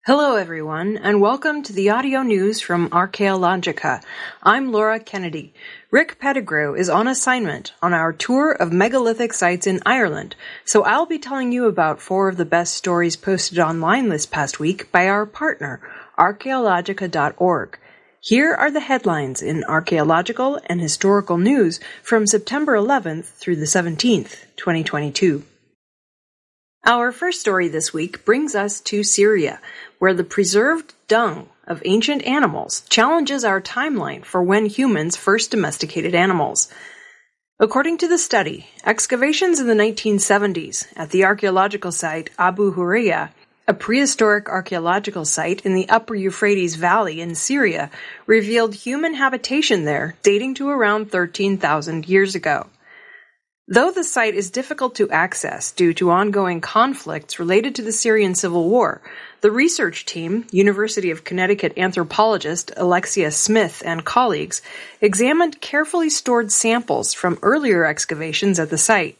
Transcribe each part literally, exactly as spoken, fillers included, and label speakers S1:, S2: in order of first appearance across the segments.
S1: Hello everyone, and welcome to the audio news from Archaeologica. I'm Laura Kennedy. Rick Pettigrew is on assignment on our tour of megalithic sites in Ireland, so I'll be telling you about four of the best stories posted online this past week by our partner, archaeologica dot org. Here are the headlines in archaeological and historical news from September eleventh through the seventeenth, twenty twenty-two. Our first story this week brings us to Syria, where the preserved dung of ancient animals challenges our timeline for when humans first domesticated animals. According to the study, excavations in the nineteen seventies at the archaeological site Abu Hurayya, a prehistoric archaeological site in the Upper Euphrates Valley in Syria, revealed human habitation there dating to around thirteen thousand years ago. Though the site is difficult to access due to ongoing conflicts related to the Syrian civil war, the research team, University of Connecticut anthropologist Alexia Smith and colleagues, examined carefully stored samples from earlier excavations at the site.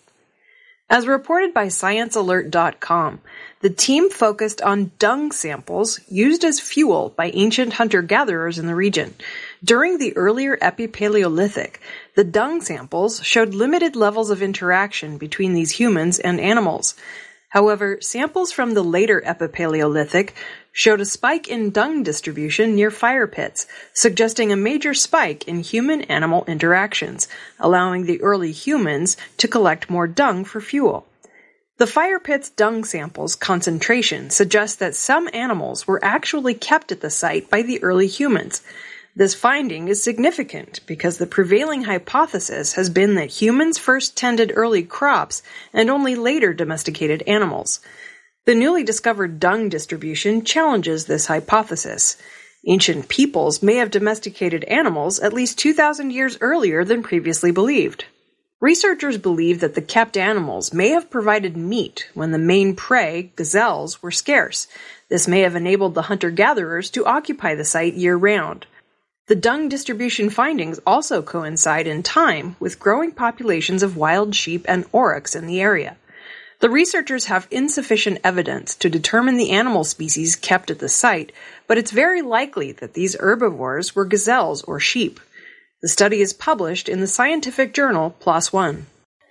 S1: As reported by Science Alert dot com, the team focused on dung samples used as fuel by ancient hunter-gatherers in the region. During the earlier Epipaleolithic, the dung samples showed limited levels of interaction between these humans and animals. However, samples from the later Epipaleolithic showed a spike in dung distribution near fire pits, suggesting a major spike in human-animal interactions, allowing the early humans to collect more dung for fuel. The fire pit's dung samples concentration suggests that some animals were actually kept at the site by the early humans. This finding is significant because the prevailing hypothesis has been that humans first tended early crops and only later domesticated animals. The newly discovered dung distribution challenges this hypothesis. Ancient peoples may have domesticated animals at least two thousand years earlier than previously believed. Researchers believe that the kept animals may have provided meat when the main prey, gazelles, were scarce. This may have enabled the hunter-gatherers to occupy the site year-round. The dung distribution findings also coincide in time with growing populations of wild sheep and aurochs in the area. The researchers have insufficient evidence to determine the animal species kept at the site, but it's very likely that these herbivores were gazelles or sheep. The study is published in the scientific journal PLOS ONE.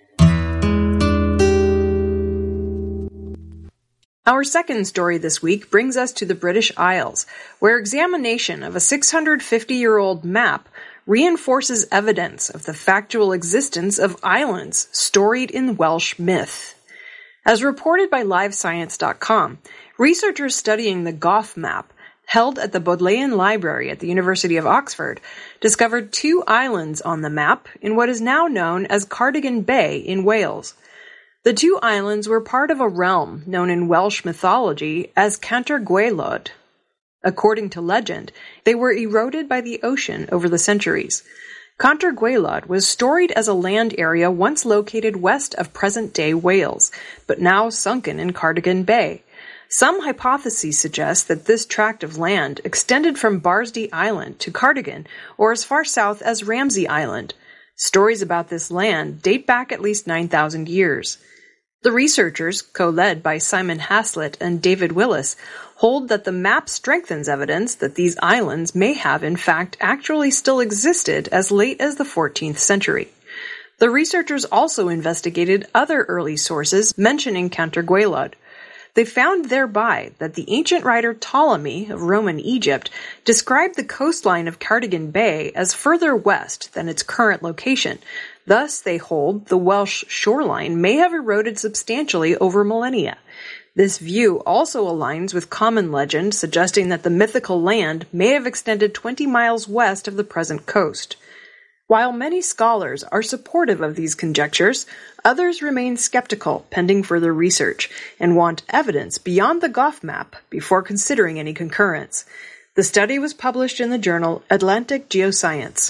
S1: Our second story this week brings us to the British Isles, where examination of a six hundred fifty-year-old map reinforces evidence of the factual existence of islands storied in Welsh myth. As reported by live science dot com, researchers studying the Gough map, held at the Bodleian Library at the University of Oxford, discovered two islands on the map in what is now known as Cardigan Bay in Wales. The two islands were part of a realm known in Welsh mythology as Cantor Gwaelod. According to legend, they were eroded by the ocean over the centuries. Cantor Gwaelod was storied as a land area once located west of present-day Wales, but now sunken in Cardigan Bay. Some hypotheses suggest that this tract of land extended from Barsdy Island to Cardigan, or as far south as Ramsay Island. Stories about this land date back at least nine thousand years. The researchers, co-led by Simon Haslett and David Willis, hold that the map strengthens evidence that these islands may have in fact actually still existed as late as the fourteenth century. The researchers also investigated other early sources mentioning Cantor Gwaelod. They found thereby that the ancient writer Ptolemy of Roman Egypt described the coastline of Cardigan Bay as further west than its current location. Thus, they hold, the Welsh shoreline may have eroded substantially over millennia. This view also aligns with common legend suggesting that the mythical land may have extended twenty miles west of the present coast. While many scholars are supportive of these conjectures, others remain skeptical pending further research and want evidence beyond the Gough map before considering any concurrence. The study was published in the journal Atlantic Geoscience.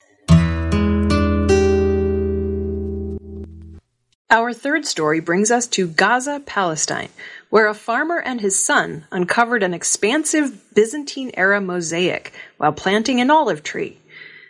S1: Our third story brings us to Gaza, Palestine, where a farmer and his son uncovered an expansive Byzantine-era mosaic while planting an olive tree.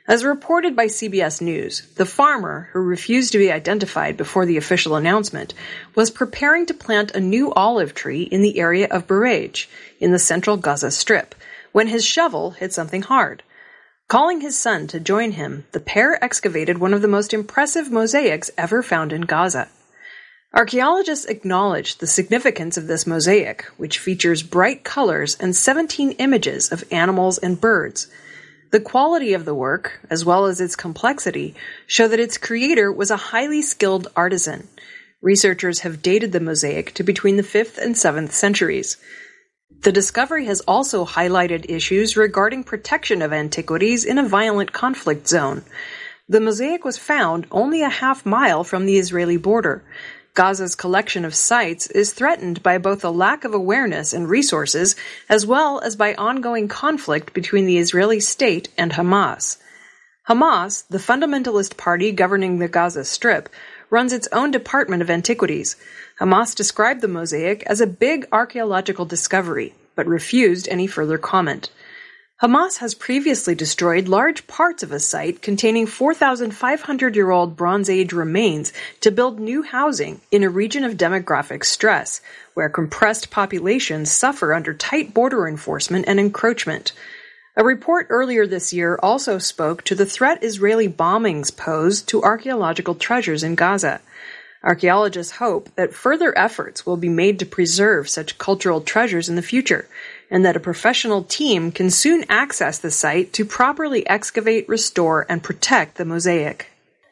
S1: As reported by C B S News, the farmer, who refused to be identified before the official announcement, was preparing to plant a new olive tree in the area of Bureij, in the central Gaza Strip, when his shovel hit something hard. Calling his son to join him, the pair excavated one of the most impressive mosaics ever found in Gaza. Archaeologists acknowledged the significance of this mosaic, which features bright colors and seventeen images of animals and birds. The quality of the work, as well as its complexity, show that its creator was a highly skilled artisan. Researchers have dated the mosaic to between the fifth and seventh centuries. The discovery has also highlighted issues regarding protection of antiquities in a violent conflict zone. The mosaic was found only a half mile from the Israeli border. Gaza's collection of sites is threatened by both a lack of awareness and resources, as well as by ongoing conflict between the Israeli state and Hamas. Hamas, the fundamentalist party governing the Gaza Strip, runs its own Department of Antiquities. Hamas described the mosaic as a big archaeological discovery, but refused any further comment. Hamas has previously destroyed large parts of a site containing four thousand five hundred year old Bronze Age remains to build new housing in a region of demographic stress, where compressed populations suffer under tight border enforcement and encroachment. A report earlier this year also spoke to the threat Israeli bombings pose to archaeological treasures in Gaza. Archaeologists hope that further efforts will be made to preserve such cultural treasures in the future, and that a professional team can soon access the site to properly excavate, restore, and protect the mosaic.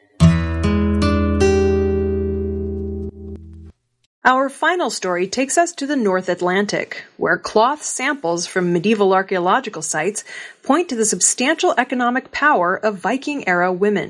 S1: Our final story takes us to the North Atlantic, where cloth samples from medieval archaeological sites point to the substantial economic power of Viking-era women.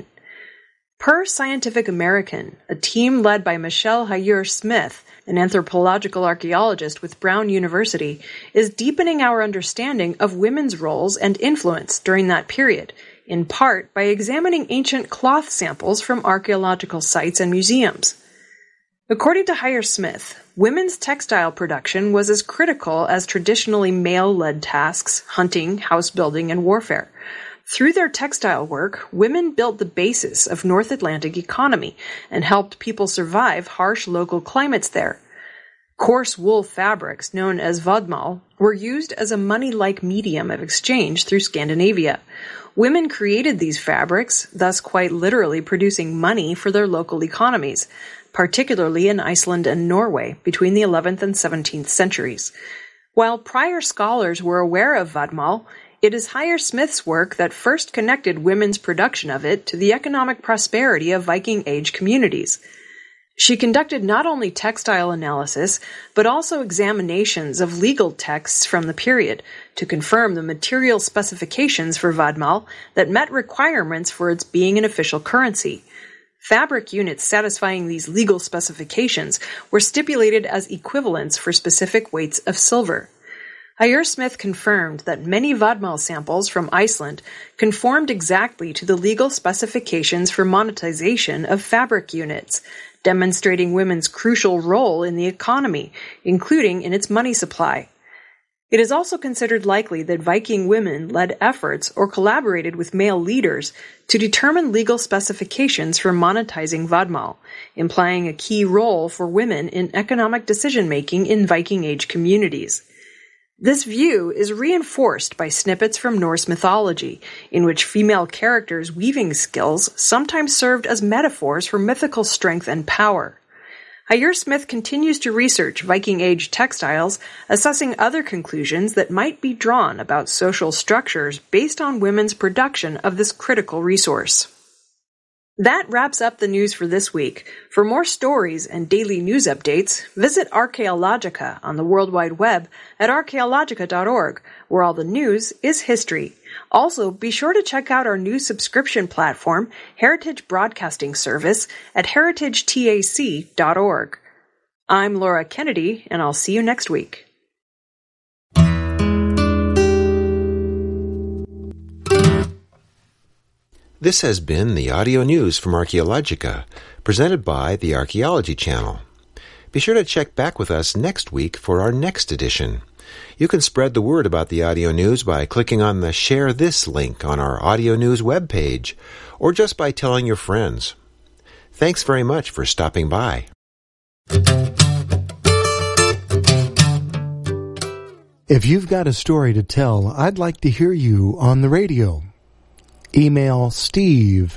S1: Per Scientific American, a team led by Michelle Hayur-Smith, an anthropological archaeologist with Brown University, is deepening our understanding of women's roles and influence during that period, in part by examining ancient cloth samples from archaeological sites and museums. According to Hayur-Smith, women's textile production was as critical as traditionally male-led tasks, hunting, house building, and warfare. Through their textile work, women built the basis of North Atlantic economy and helped people survive harsh local climates there. Coarse wool fabrics, known as vadmal, were used as a money-like medium of exchange through Scandinavia. Women created these fabrics, thus quite literally producing money for their local economies, particularly in Iceland and Norway between the eleventh and seventeenth centuries. While prior scholars were aware of vadmal, it is Hayur-Smith's work that first connected women's production of it to the economic prosperity of Viking-age communities. She conducted not only textile analysis, but also examinations of legal texts from the period to confirm the material specifications for vadmal that met requirements for its being an official currency. Fabric units satisfying these legal specifications were stipulated as equivalents for specific weights of silver. Hayur-Smith confirmed that many vadmal samples from Iceland conformed exactly to the legal specifications for monetization of fabric units, demonstrating women's crucial role in the economy, including in its money supply. It is also considered likely that Viking women led efforts or collaborated with male leaders to determine legal specifications for monetizing vadmal, implying a key role for women in economic decision-making in Viking-age communities. This view is reinforced by snippets from Norse mythology, in which female characters' weaving skills sometimes served as metaphors for mythical strength and power. Hayur-Smith continues to research Viking-age textiles, assessing other conclusions that might be drawn about social structures based on women's production of this critical resource. That wraps up the news for this week. For more stories and daily news updates, visit Archaeologica on the World Wide Web at archaeologica dot org, where all the news is history. Also, be sure to check out our new subscription platform, Heritage Broadcasting Service, at heritage tac dot org. I'm Laura Kennedy, and I'll see you next week.
S2: This has been the audio news from Archaeologica, presented by the Archaeology Channel. Be sure to check back with us next week for our next edition. You can spread the word about the Audio News by clicking on the Share This link on our Audio News webpage, or just by telling your friends. Thanks very much for stopping by.
S3: If you've got a story to tell, I'd like to hear you on the radio. Email Steve